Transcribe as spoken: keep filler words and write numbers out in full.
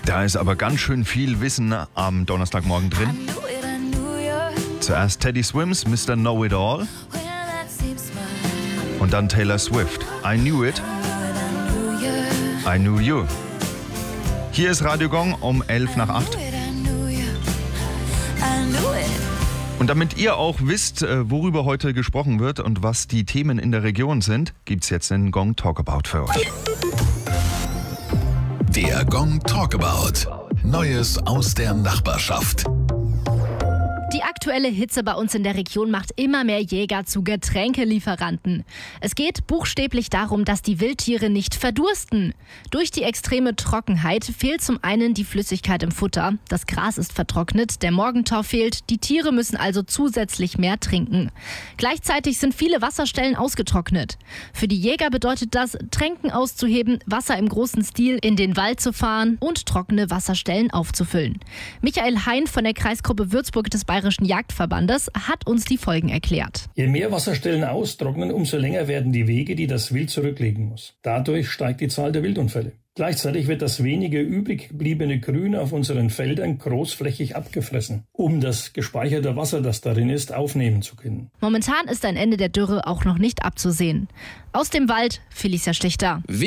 Da ist aber ganz schön viel Wissen am Donnerstagmorgen drin. Zuerst Teddy Swims, Mister Know It All. Und dann Taylor Swift, I Knew It, I Knew You. Hier ist Radio Gong um elf nach acht. Und damit ihr auch wisst, worüber heute gesprochen wird und was die Themen in der Region sind, gibt's jetzt den Gong Talkabout für euch. Der Gong Talkabout. Neues aus der Nachbarschaft. Die aktuelle Hitze bei uns in der Region macht immer mehr Jäger zu Getränkelieferanten. Es geht buchstäblich darum, dass die Wildtiere nicht verdursten. Durch die extreme Trockenheit fehlt zum einen die Flüssigkeit im Futter, das Gras ist vertrocknet, der Morgentau fehlt, die Tiere müssen also zusätzlich mehr trinken. Gleichzeitig sind viele Wasserstellen ausgetrocknet. Für die Jäger bedeutet das, Tränken auszuheben, Wasser im großen Stil in den Wald zu fahren und trockene Wasserstellen aufzufüllen. Michael Hein von der Kreisgruppe Würzburg des Bayerischen Jagdverbandes hat uns die Folgen erklärt. Je mehr Wasserstellen austrocknen, umso länger werden die Wege, die das Wild zurücklegen muss. Dadurch steigt die Zahl der Wildunfälle. Gleichzeitig wird das wenige übrig gebliebene Grün auf unseren Feldern großflächig abgefressen, um das gespeicherte Wasser, das darin ist, aufnehmen zu können. Momentan ist ein Ende der Dürre auch noch nicht abzusehen. Aus dem Wald, Felicia Stichter.